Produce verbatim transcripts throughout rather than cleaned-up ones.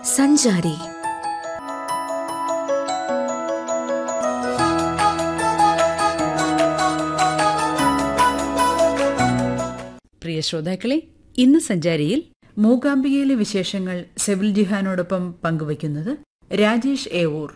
സഞ്ചാരി. പ്രിയ ശ്രോതാക്കളെ, ഇന്ന് സഞ്ചാരിയിൽ മൂകാംബികയിലെ വിശേഷങ്ങൾ സെവിൽ ജിഹാനോടൊപ്പം പങ്കുവയ്ക്കുന്നത് രാജേഷ് ഏവൂർ.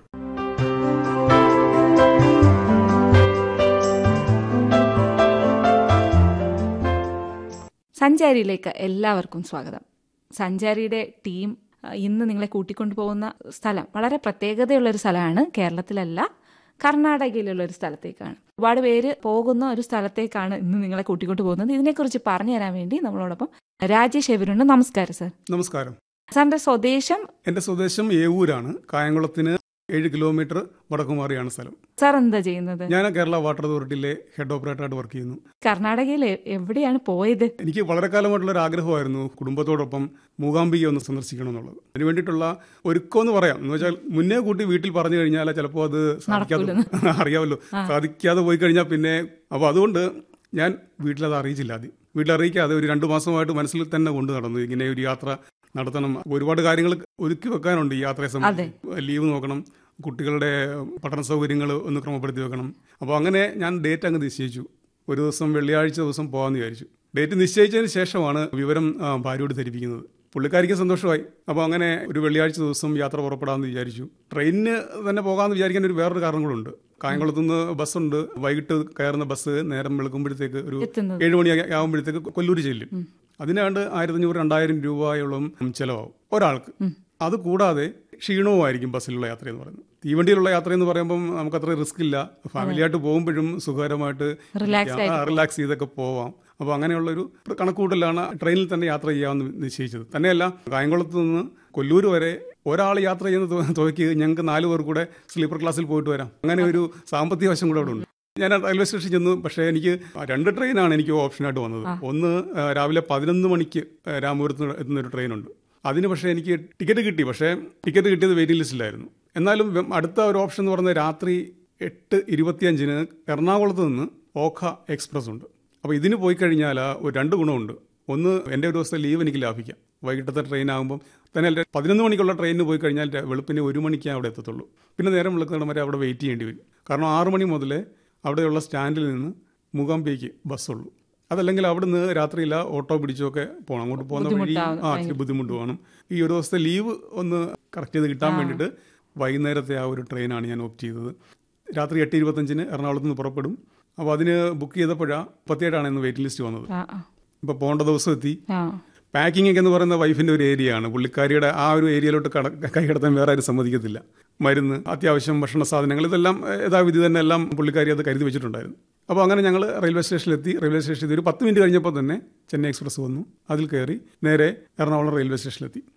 സഞ്ചാരിയിലേക്ക് എല്ലാവർക്കും സ്വാഗതം. സഞ്ചാരിയുടെ ടീം ഇന്ന് നിങ്ങളെ കൂട്ടിക്കൊണ്ടു പോകുന്ന സ്ഥലം വളരെ പ്രത്യേകതയുള്ളൊരു സ്ഥലമാണ്. കേരളത്തിലല്ല, കർണാടകയിലുള്ള ഒരു സ്ഥലത്തേക്കാണ്. ഒരുപാട് പേര് പോകുന്ന ഒരു സ്ഥലത്തേക്കാണ് ഇന്ന് നിങ്ങളെ കൂട്ടിക്കൊണ്ടു പോകുന്നത്. ഇതിനെക്കുറിച്ച് പറഞ്ഞു തരാൻ വേണ്ടി നമ്മളോടൊപ്പം രാജേഷ് ഏവൂരുണ്ട്. നമസ്കാരം സാർ. നമസ്കാരം. സാറിന്റെ സ്വദേശം? എന്റെ സ്വദേശം ഏവൂരാണ്. കായംകുളത്തിന് ഏഴ് കിലോമീറ്റർ വടക്കുമാറിയാണ് സ്ഥലം. സാർ എന്താ ചെയ്യുന്നത്? ഞാൻ കേരള വാട്ടർ അതോറിറ്റിയിലെ ഹെഡ് ഓപ്പറേറ്ററായിട്ട് വർക്ക് ചെയ്യുന്നു. കർണാടകയിൽ എവിടെയാണ് പോയത്? എനിക്ക് വളരെ കാലമായിട്ടുള്ള ഒരു ആഗ്രഹമായിരുന്നു കുടുംബത്തോടൊപ്പം മൂകാംബിക ഒന്ന് സന്ദർശിക്കണം എന്നുള്ളത്. അതിന് വേണ്ടിയിട്ടുള്ള ഒരുക്കമെന്ന് പറയാം. എന്ന് വെച്ചാൽ മുന്നേ കൂട്ടി വീട്ടിൽ പറഞ്ഞു കഴിഞ്ഞാൽ ചിലപ്പോൾ അത് സാധിക്കാതെ അറിയാമല്ലോ സാധിക്കാതെ പോയി കഴിഞ്ഞാൽ പിന്നെ അപ്പോൾ അതുകൊണ്ട് ഞാൻ വീട്ടിലത് അറിയിച്ചില്ല. ആദ്യം വീട്ടിൽ അറിയിക്കാതെ ഒരു രണ്ടു മാസമായിട്ട് മനസ്സിൽ തന്നെ കൊണ്ടു നടന്നു. ഇങ്ങനെ ഒരു യാത്ര നടത്തണം, ഒരുപാട് കാര്യങ്ങൾ ഒരുക്കി വെക്കാനുണ്ട്. ഈ യാത്രയെ സംബന്ധിച്ച് ലീവ് നോക്കണം, കുട്ടികളുടെ പഠന സൗകര്യങ്ങൾ ഒന്ന് ക്രമപ്പെടുത്തി വെക്കണം. അപ്പോൾ അങ്ങനെ ഞാൻ ഡേറ്റ് അങ്ങ് നിശ്ചയിച്ചു. ഒരു ദിവസം വെള്ളിയാഴ്ച ദിവസം പോകാമെന്ന് വിചാരിച്ചു. ഡേറ്റ് നിശ്ചയിച്ചതിന് ശേഷമാണ് വിവരം ഭാര്യയോട് ധരിപ്പിക്കുന്നത്. പുള്ളിക്കാരിക്ക് സന്തോഷമായി. അപ്പോൾ അങ്ങനെ ഒരു വെള്ളിയാഴ്ച ദിവസം യാത്ര പുറപ്പെടാമെന്ന് വിചാരിച്ചു. ട്രെയിനിന് തന്നെ പോകാമെന്ന് വിചാരിക്കാൻ ഒരു വേറൊരു കാരണം കൂടെ ഉണ്ട്. കായംകുളത്തുനിന്ന് ബസ്സുണ്ട്. വൈകിട്ട് കയറുന്ന ബസ് നേരം വെളുക്കുമ്പോഴത്തേക്ക് ഒരു ഏഴ് മണി ആകുമ്പോഴത്തേക്ക് കൊല്ലൂർ ചെല്ലും. അതിനാണ്ട് ആയിരത്തി അഞ്ഞൂറ് രണ്ടായിരം രൂപയോളം ചിലവാകും ഒരാൾക്ക്. അത് കൂടാതെ ക്ഷീണവുമായിരിക്കും ബസ്സിലുള്ള യാത്ര എന്ന് പറയുന്നത്. തീവണ്ടിയിലുള്ള യാത്ര എന്ന് പറയുമ്പം നമുക്കത്ര റിസ്ക് ഇല്ല. ഫാമിലിയായിട്ട് പോകുമ്പോഴും സുഖകരമായിട്ട് റിലാക്സ് ചെയ്തൊക്കെ പോവാം. അപ്പോൾ അങ്ങനെയുള്ളൊരു കണക്കുകൂട്ടലാണ് ട്രെയിനിൽ തന്നെ യാത്ര ചെയ്യാമെന്ന് നിശ്ചയിച്ചത്. തന്നെയല്ല, കായംകുളത്ത് നിന്ന് കൊല്ലൂർ വരെ ഒരാൾ യാത്ര ചെയ്യുന്ന തുകയ്ക്ക് ഞങ്ങൾക്ക് നാല് പേർ കൂടെ സ്ലീപ്പർ ക്ലാസ്സിൽ പോയിട്ട് വരാം. അങ്ങനെ ഒരു സാമ്പത്തിക വശം കൂടെ അവിടെ ഉണ്ട്. ഞാൻ റെയിൽവേ സ്റ്റേഷനിൽ ചെന്നു. പക്ഷേ എനിക്ക് രണ്ട് ട്രെയിനാണ് എനിക്ക് ഓപ്ഷനായിട്ട് വന്നത്. ഒന്ന് രാവിലെ പതിനൊന്ന് മണിക്ക് രാമപുരത്ത് എത്തുന്ന ഒരു ട്രെയിനുണ്ട്. അതിന് പക്ഷേ എനിക്ക് ടിക്കറ്റ് കിട്ടി. പക്ഷേ ടിക്കറ്റ് കിട്ടിയത് വെയിറ്റിംഗ് ലിസ്റ്റിലായിരുന്നു. എന്നാലും അടുത്ത ഒരു ഓപ്ഷൻ എന്ന് പറയുന്നത് രാത്രി എട്ട് ഇരുപത്തിയഞ്ചിന് എറണാകുളത്ത് നിന്ന് ഓഖ എക്സ്പ്രസ് ഉണ്ട്. അപ്പോൾ ഇതിന് പോയി കഴിഞ്ഞാൽ ഒരു രണ്ട് ഗുണമുണ്ട്. ഒന്ന്, എൻ്റെ ഒരു ദിവസത്തെ ലീവ് എനിക്ക് ലാഭിക്കാം. വൈകിട്ടത്തെ ട്രെയിൻ ആകുമ്പം തന്നെ പതിനൊന്ന് മണിക്കുള്ള ട്രെയിനിന് പോയി കഴിഞ്ഞാൽ വെളുപ്പിന് ഒരു മണിക്കേ അവിടെ എത്തത്തുള്ളൂ. പിന്നെ നേരം വെളുക്കുന്നിടം വരെ അവിടെ വെയിറ്റ് ചെയ്യേണ്ടി വരും. കാരണം ആറു മണി മുതലേ അവിടെയുള്ള സ്റ്റാൻഡിൽ നിന്ന് മൂകാംബികയ്ക്ക് ബസ്സുള്ളൂ. അതല്ലെങ്കിൽ അവിടെ നിന്ന് രാത്രിയില്ല ഓട്ടോ പിടിച്ചൊക്കെ പോകണം. അങ്ങോട്ട് പോകുന്ന വഴി ആ ഇച്ചിരി ബുദ്ധിമുട്ട് വേണം. ഈ ഒരു ദിവസത്തെ ലീവ് ഒന്ന് കറക്റ്റ് ചെയ്ത് കിട്ടാൻ വേണ്ടിയിട്ട് വൈകുന്നേരത്തെ ആ ഒരു ട്രെയിനാണ് ഞാൻ ഓപ്റ്റ് ചെയ്തത്. രാത്രി എട്ട് ഇരുപത്തഞ്ചിന് എറണാകുളത്ത് നിന്ന് പുറപ്പെടും. അപ്പോൾ അതിന് ബുക്ക് ചെയ്തപ്പോഴാണ് മുപ്പത്തിയേഴാണ് ഇന്ന് വെയിറ്റിംഗ് ലിസ്റ്റ് വന്നത്. ഇപ്പോൾ പോകേണ്ട ദിവസം എത്തി. പാക്കിംഗ് ഒക്കെ എന്ന് പറയുന്ന വൈഫിൻ്റെ ഒരു ഏരിയ ആണ്. പുള്ളിക്കാരിയുടെ ആ ഒരു ഏരിയയിലോട്ട് കട കൈ കടത്താൻ വേറെ ആരും സമ്മതിക്കത്തില്ല. മരുന്ന്, അത്യാവശ്യം ഭക്ഷണ സാധനങ്ങൾ, ഇതെല്ലാം യഥാവിധി തന്നെ എല്ലാം പുള്ളിക്കാരി അത് കരുതി വെച്ചിട്ടുണ്ടായിരുന്നു. അപ്പോൾ അങ്ങനെ ഞങ്ങൾ റെയിൽവേ സ്റ്റേഷനിലെത്തി. റെയിൽവേ സ്റ്റേഷനിൽ ഒരു പത്ത് മിനിറ്റ് കഴിഞ്ഞപ്പോൾ തന്നെ ചെന്നൈ എക്സ്പ്രസ് വന്നു. അതിൽ കയറി നേരെ എറണാകുളം റെയിൽവേ സ്റ്റേഷനിലെത്തി.